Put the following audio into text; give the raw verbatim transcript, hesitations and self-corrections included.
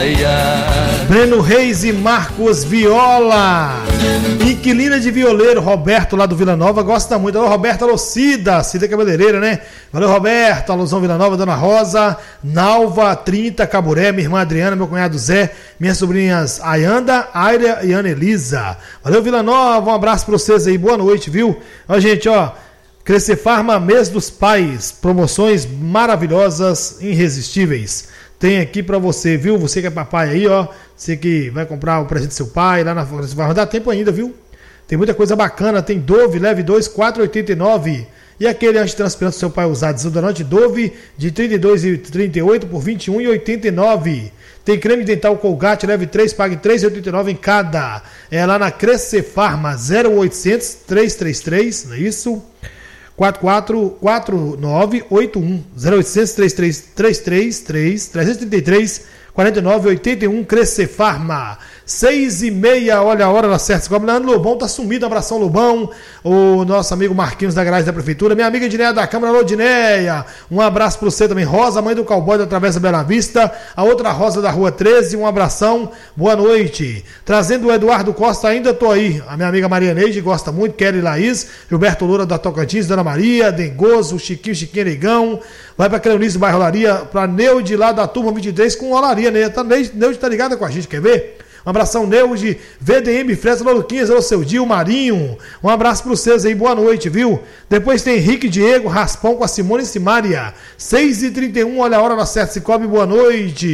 Breno Reis e Marcos Viola. Inquilina de violeiro, Roberto lá do Vila Nova, gosta muito. Alô, Roberto, alô, Cida, Cida cabeleireira, né? Valeu, Roberto, alusão Vila Nova, Dona Rosa, Nalva, trinta, Caburé, minha irmã Adriana, meu cunhado Zé, minhas sobrinhas Ayanda, Aira e Ana Elisa. Valeu, Vila Nova, um abraço pra vocês aí, boa noite, viu? Ó, gente, ó, Crescer Farma, mês dos pais, promoções maravilhosas, irresistíveis. Tem aqui pra você, viu? Você que é papai aí, ó. Você que vai comprar o presente do seu pai lá na Crescer Farma. Dá tempo ainda, viu? Tem muita coisa bacana. Tem Dove, leve dois, quatro reais e oitenta e nove centavos. E aquele antitranspirante do seu pai usar, desodorante Dove de trinta e dois reais e trinta e oito centavos por vinte e um reais e oitenta e nove centavos. Tem creme dental Colgate, leve três, pague três reais e oitenta e nove centavos em cada. É lá na Crescer Farma, zero oitocentos, trezentos e trinta e três, não é isso? quatro quatro quatro nove oito um zero oitocentos, trezentos e trinta e três, trezentos e trinta e três, quarenta e nove, oitenta e um, Crescer Farma. Seis e meia, olha a hora da certa. Leandro Lobão tá sumido, abração Lobão. O nosso amigo Marquinhos da garagem da prefeitura. Minha amiga Dinéia da Câmara, alô Dinéia. Um abraço pra você também. Rosa, mãe do cowboy da Travessa Bela Vista. A outra Rosa da Rua treze, um abração. Boa noite. Trazendo o Eduardo Costa, ainda tô aí. A minha amiga Maria Neide gosta muito. Kelly Laís, Gilberto Loura da Tocantins, Dona Maria, Dengoso, Chiquinho, Chiquinho Negão. Vai pra Cleonice, bairro Olaria. Pra Neude lá da turma vinte e três com Olaria, né? Tá, Neude tá ligada com a gente, quer ver? Um abração, Neude, V D M, Fresno, alô Luquinhas, alô seu Dio, Marinho. Um abraço para vocês aí, boa noite, viu? Depois tem Henrique Diego, Raspão com a Simone e Simária. seis e trinta e um, olha a hora da certa, Cicobi, boa noite.